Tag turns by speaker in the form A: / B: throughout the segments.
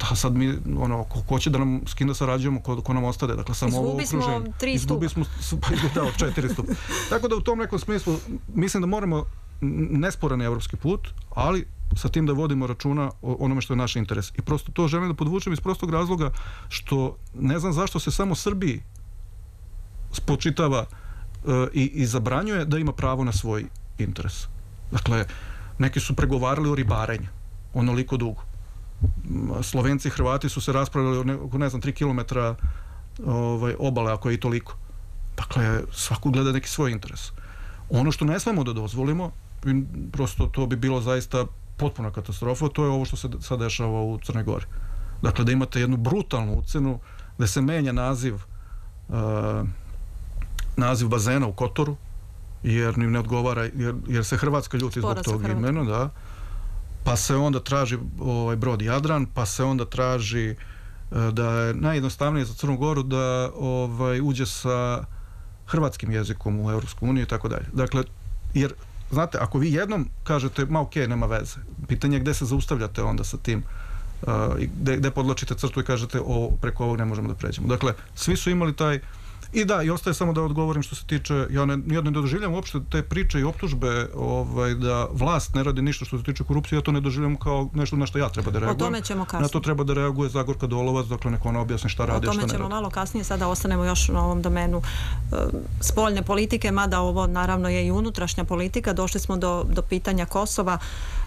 A: sad mi, ko će da nam s kim da sarađujemo, ko nam ostade, dakle samo ovo okruženje.
B: Izgubi smo 3 stupa.
A: Da, 4 stupa. Tako da u tom nekom smislu mislim da moramo nesporan evropski put, ali sa tim da vodimo računa o onome što je naš interes. I prosto to želim da podvučem iz prostog razloga što ne znam zašto se samo Srbiji spočitava i zabranjuje da ima pravo na svoj interes. Dakle, neki su pregovarali o ribarenju onoliko dugo. Slovenci i Hrvati su se raspravljali o ne znam 3 kilometra obale, ako je i toliko. Dakle, svako gleda neki svoj interes. Ono što ne smemo da dozvolimo, prosto to bi bilo zaista potpuna katastrofa, to je ovo što se sad dešava u Crnoj Gori. Dakle, da imate jednu brutalnu ucenu, da se menja naziv bazena u Kotoru, jer im ne odgovara, jer se Hrvatska ljuti zbog tog imena, da. Pa se onda traži brod Jadran, pa se onda traži da je najjednostavnije za Crnu Goru da uđe sa hrvatskim jezikom u Evropsku uniju i tako dalje. Dakle, jer, znate, ako vi jednom kažete, ma okej, nema veze, pitanje je gde se zaustavljate onda sa tim, gde podlačite crtu i kažete, preko ovog ne možemo da pređemo. Dakle, svi su imali taj. I da, i ostaje samo da odgovorim što se tiče, ja ne doživljam uopšte te priče i optužbe da vlast ne radi ništa što se tiče korupcije, ja to ne doživljam kao nešto na što ja treba da reagujem.
B: O tome ćemo kasnije.
A: Na to treba da reaguje Zagorka Dolovac, dakle neko ona objasni šta radi, šta ne radi.
B: O tome ćemo malo kasnije, sada ostanemo još na ovom domenu spoljne politike, mada ovo naravno je i unutrašnja politika. Došli smo do pitanja Kosova.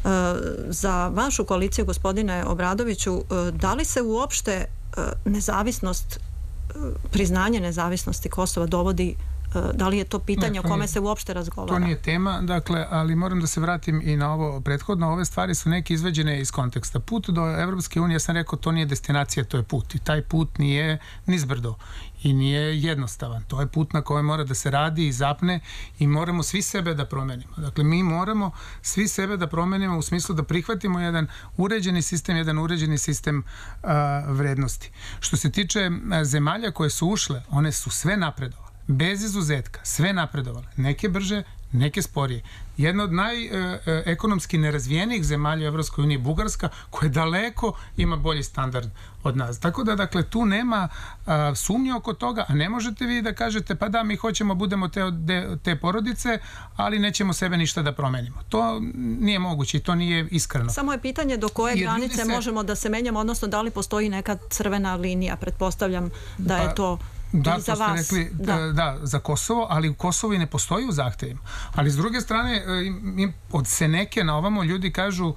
B: Za vašu koaliciju, gospodine Obradoviću, da li se uopšte nezavisnost, priznanje nezavisnosti Kosova dovodi, da li je to pitanje o kome se uopšte razgovara?
C: To nije tema, dakle, ali moram da se vratim i na ovo prethodno. Ove stvari su neke izveđene iz konteksta. Put do Evropske unije, ja sam rekao, to nije destinacija, to je put. I taj put nije nizbrdo i nije jednostavan. To je put na kojem mora da se radi i zapne i moramo svi sebe da promenimo. Dakle, mi moramo svi sebe da promenimo u smislu da prihvatimo jedan uređeni sistem vrednosti. Što se tiče zemalja koje su ušle, one su sve napredovale. Bez izuzetka, sve napredovale. Neke brže, neke sporije. Jedna od najekonomski nerazvijenijih zemalja u Evropskoj uniji, Bugarska, koja daleko ima bolji standard od nas. Tako da, dakle, tu nema sumnje oko toga, a ne možete vi da kažete, pa da, mi hoćemo, budemo te porodice, ali nećemo sebe ništa da promenimo. To nije moguće i to nije iskreno.
B: Samo je pitanje do koje granice možemo da se menjamo, odnosno da li postoji neka crvena linija. Pretpostavljam da je to
C: da, to ste rekli, da, za Kosovo, ali u Kosovo i ne postoji u zahtevima. Ali s druge strane, od Seneke na ovamo ljudi kažu,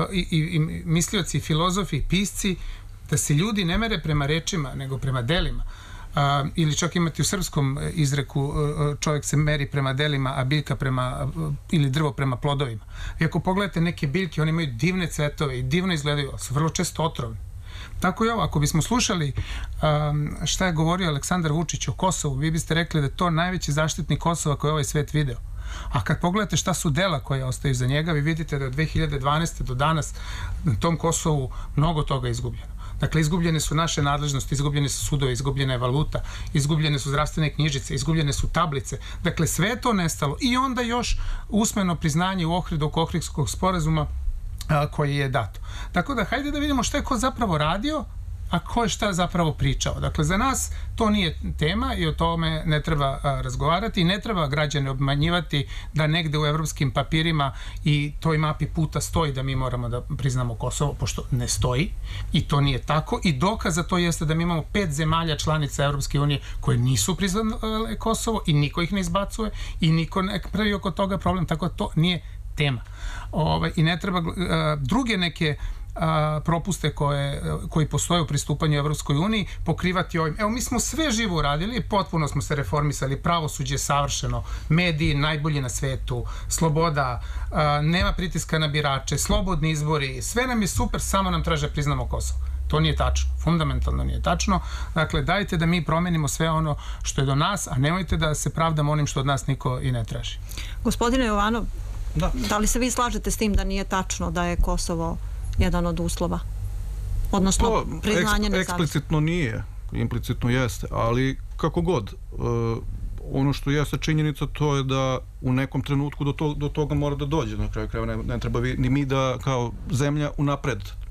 C: i mislioci, filozofi, pisci, da se ljudi ne mere prema rečima, nego prema delima. Ili čak imati u srpskom izreku, čovjek se meri prema delima, a biljka ili drvo prema plodovima. I ako pogledate neke biljke, one imaju divne cvetove i divno izgledaju, ali su vrlo često otrovni. Tako i ovo, ako bismo slušali šta je govorio Aleksandar Vučić o Kosovu, vi biste rekli da je to najveći zaštitnik Kosova koji je ovaj svet video. A kad pogledate šta su dela koje ostaju za njega, vi vidite da je od 2012. do danas na tom Kosovu mnogo toga izgubljeno. Dakle, izgubljene su naše nadležnosti, izgubljene su sudovi, izgubljena je valuta, izgubljene su zdravstvene knjižice, izgubljene su tablice. Dakle, sve je to nestalo. I onda još usmeno priznanje u Ohridu oko Ohridskog sporazuma koji je dato. Tako da, hajde da vidimo šta je ko zapravo radio, a ko je šta zapravo pričao. Dakle, za nas to nije tema i o tome ne treba razgovarati i ne treba građane obmanjivati da negde u evropskim papirima i toj mapi puta stoji da mi moramo da priznamo Kosovo, pošto ne stoji i to nije tako. I dokaz za to jeste da mi imamo 5 zemalja članica Evropske unije koje nisu priznale Kosovo i niko ih ne izbacuje i niko ne pravi oko toga problem, tako da to nije tema. I ne treba druge neke propuste koji postoje u pristupanju Evropskoj uniji pokrivati ovim. Evo, mi smo sve živo uradili, potpuno smo se reformisali, pravosuđe je savršeno, mediji najbolji na svetu, sloboda, nema pritiska na birače, slobodni izbori, sve nam je super, samo nam traže priznamo Kosovo. To nije tačno, fundamentalno nije tačno. Dakle, dajte da mi promenimo sve ono što je do nas, a nemojte da se pravdamo onim što od nas niko i ne traži.
B: Gospodine Jovanov, da li se vi slažete s tim da nije tačno da je Kosovo jedan od uslova? Odnosno, priznanje nezavisnosti?
A: Eksplicitno nije, implicitno jeste, ali kako god, ono što jeste činjenica to je da u nekom trenutku do toga mora da dođe, na kraju krajeva ne treba ni mi da kao zemlja unapred